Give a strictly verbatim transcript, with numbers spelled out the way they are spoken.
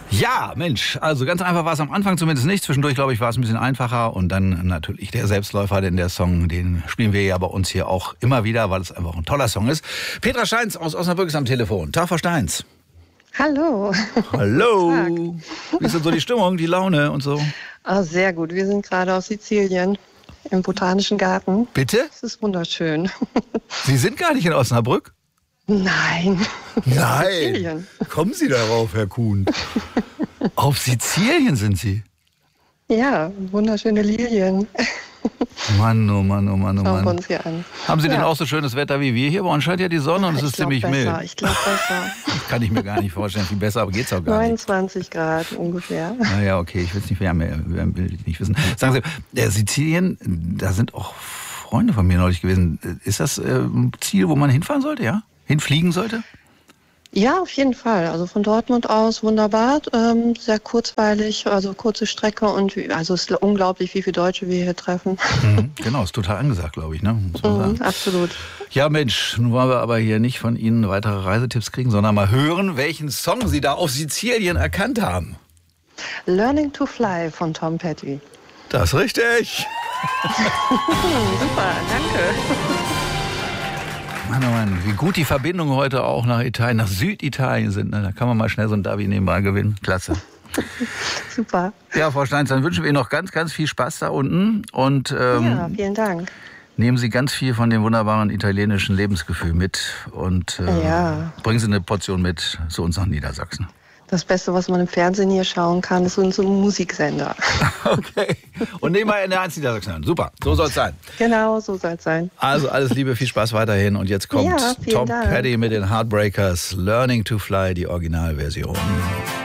Ja, Mensch, also ganz einfach war es am Anfang zumindest nicht. Zwischendurch, glaube ich, war es ein bisschen einfacher. Und dann natürlich der Selbstläufer, denn der Song, den spielen wir ja bei uns hier auch immer wieder, weil es einfach ein toller Song ist. Petra Steins aus Osnabrück ist am Telefon. Tag, Frau Steins. Hallo. Hallo. Wie ist denn so die Stimmung, die Laune und so? Ah, sehr gut. Wir sind gerade auf Sizilien im Botanischen Garten. Bitte? Es ist wunderschön. Sie sind gar nicht in Osnabrück? Nein. Nein. Sizilien. Kommen Sie darauf, Herr Kuhn? Auf Sizilien sind Sie? Ja, wunderschöne Lilien. Mann, oh Mann, oh Mann, oh Schauen Mann. wir uns hier an. Haben Sie ja. denn auch so schönes Wetter wie wir hier? Bei uns scheint ja die Sonne und es ich ist ziemlich besser. mild. Ich glaube besser. Das kann ich mir gar nicht vorstellen. Viel besser, aber geht's auch gar neunundzwanzig nicht. Grad ungefähr. Naja, okay, ich will es nicht, mehr, mehr, will ich nicht wissen. Sagen Sie, der Sizilien, da sind auch Freunde von mir neulich gewesen. Ist das äh, ein Ziel, wo man hinfahren sollte, ja? Hinfliegen sollte? Ja, auf jeden Fall. Also von Dortmund aus wunderbar, ähm, sehr kurzweilig, also kurze Strecke und wie, also es ist unglaublich, wie viele Deutsche wir hier treffen. Mhm, genau, ist total angesagt, glaube ich, ne? Muss man sagen. Mhm, absolut. Ja, Mensch, nun wollen wir aber hier nicht von Ihnen weitere Reisetipps kriegen, sondern mal hören, welchen Song Sie da auf Sizilien erkannt haben. Learning to Fly von Tom Petty. Das ist richtig. Super, danke. Mann, oh Mann, wie gut die Verbindungen heute auch nach Italien, nach Süditalien sind. Ne? Da kann man mal schnell so ein Derby nebenbei gewinnen. Klasse. Super. Ja, Frau Steins, dann wünschen wir Ihnen noch ganz, ganz viel Spaß da unten. Und ähm, ja, vielen Dank. nehmen Sie ganz viel von dem wunderbaren italienischen Lebensgefühl mit. Und äh, ja. bringen Sie eine Portion mit zu uns nach Niedersachsen. Das Beste, was man im Fernsehen hier schauen kann, ist unser Musiksender. Okay. Und nehmen wir in der eins Niedersachsen an. Super, so soll es sein. Genau, so soll es sein. Also alles Liebe, viel Spaß weiterhin. Und jetzt kommt ja, Tom Dank. Petty mit den Heartbreakers, Learning to Fly, die Originalversion.